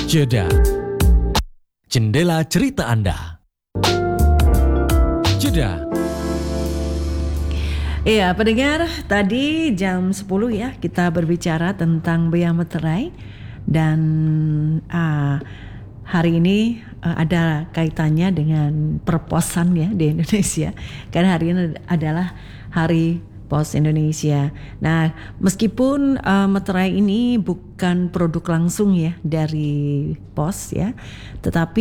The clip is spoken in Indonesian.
Jeda. Jendela cerita Anda. Jeda. Iya, pendengar, tadi jam 10 ya kita berbicara tentang Bea Materai dan hari ini ada kaitannya dengan perposan ya di Indonesia. Karena hari ini adalah Hari Pos Indonesia. Nah, meskipun materai ini bukan produk langsung ya dari pos ya, tetapi